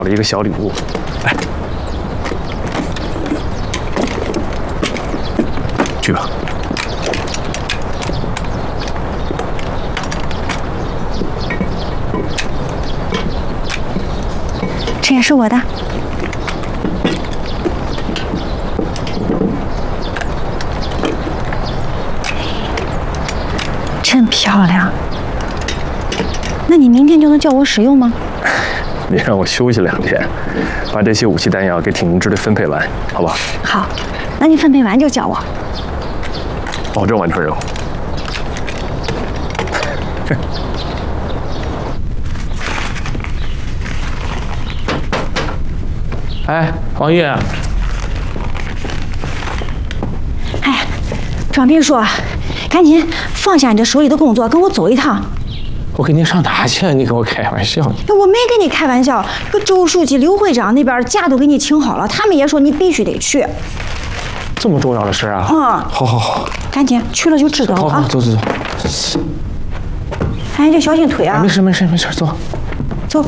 了一个小礼物，来，去吧。 这也是我的。真漂亮。那你明天就能叫我使用吗？ 你让我休息2天，把这些武器弹药给挺宁支队分配完，好吧？ 好，那你分配完就叫我。 保证完成任务。 哎，王玉， 哎，庄秘书，赶紧放下你这手里的工作，跟我走一趟。 我跟你上哪去？你跟我开玩笑呢？ 我没跟你开玩笑，这个周书记、刘会长那边假都给你请好了，他们也说你必须得去。 这么重要的事啊！好好好， 赶紧去了就知道了啊！ 走。 哎，你小心腿啊！ 没事，走。 走。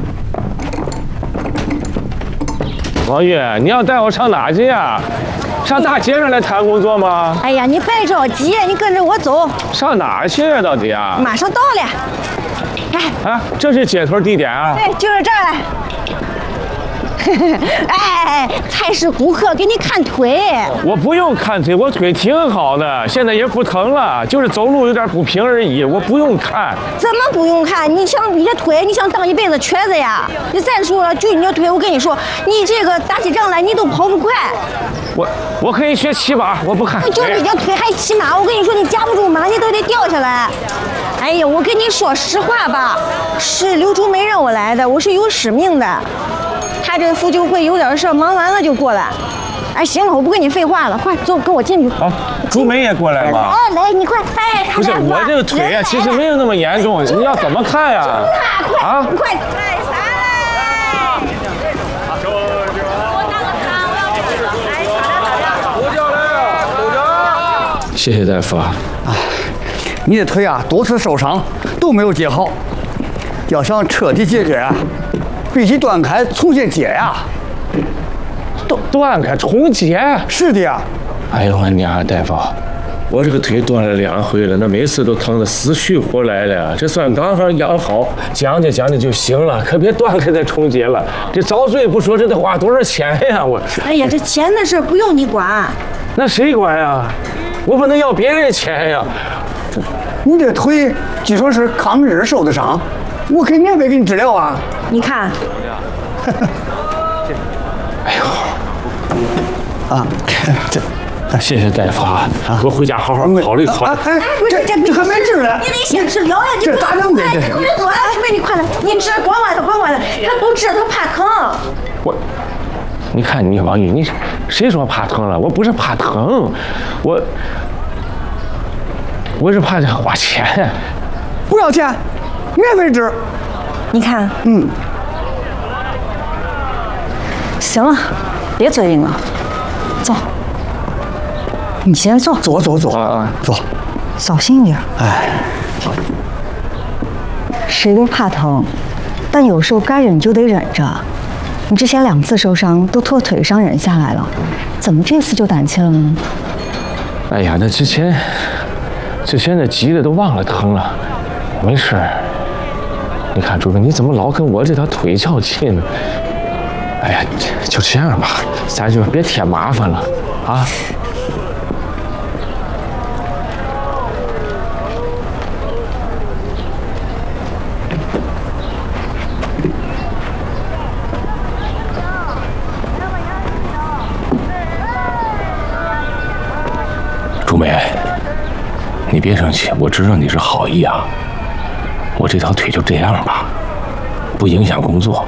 王玉，你要带我上哪去呀？上大街上来谈工作吗？ 哎呀，你别着急，你跟着我走。 上哪去啊？到底啊？ 马上到了。 哎，这是接腿地点啊？ 对，就是这儿。哎，才是顾客给你看腿。 我不用看腿，我腿挺好的，现在也不疼了，就是走路有点不平而已，我不用看。 怎么不用看？你这腿，你想当一辈子瘸子呀？你再说了，就你这腿，我跟你说，你这个打起仗来你都跑不快。 我可以学骑马，我不看。 就你这腿还骑马，我跟你说，你夹不住马，你都得掉下来。哎呀，我跟你说实话吧，是刘竹梅让我来的，我是有使命的。他这妇救会有点事，忙完了就过来。哎，行了，我不跟你废话了，快走，跟我进去。 好，竹梅也过来吧。 哦，来，你快，哎， 不是我这个腿呀，其实没有那么严重，你要怎么看呀？ 啊，快！ 太惨了！ 谢谢大夫啊。 你的腿啊多次受伤都没有接好，要想彻底解决啊，必须断开重新接呀。 断开重接？ 是的呀。 哎呦我娘，大夫，我这个腿断了2回了，那每次都疼得死去活来的，这算刚好养好，讲解就行了，可别断开再重接了。这遭罪不说，这得花多少钱呀？我。 哎呀，这钱的事不用你管。 那谁管呀？我不能要别人钱呀。 你这腿据说是抗日受的伤，我可以免费给你治疗啊。 你看。 哎呦， 啊，这。 谢谢大夫啊！我回家好好考虑考虑。 哎，这还没治呢。 你得先治疗呀！ 这咋整的？这是。 你走，妹，你快来！你治，管管他，他不治，他怕疼。 你看你王玉，你谁说怕疼了？我不是怕疼，我是怕花钱。 不要钱，免费治。 你看，行了，别嘴硬了，走。你先坐， 坐啊， 坐， 小心点。 哎， 谁都怕疼，但有时候该忍就得忍着。你之前2次受伤都拖腿上忍下来了，怎么这次就胆怯了呢？ 哎呀，那之前那急的都忘了疼了，没事。你看朱哥，你怎么老跟我这条腿较劲呢？哎呀，就这样吧，咱就别添麻烦了啊。朱梅，你别生气，我知道你是好意啊。我这条腿就这样吧，不影响工作。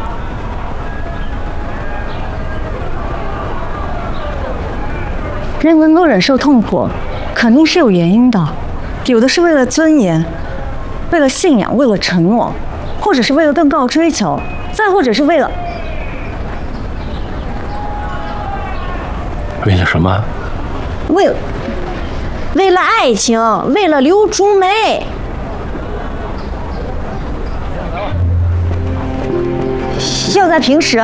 人能够忍受痛苦，肯定是有原因的，有的是为了尊严，为了信仰，为了承诺，或者是为了更高追求，再或者是为了什么？ 为了爱情，为了刘竹梅。要在平时，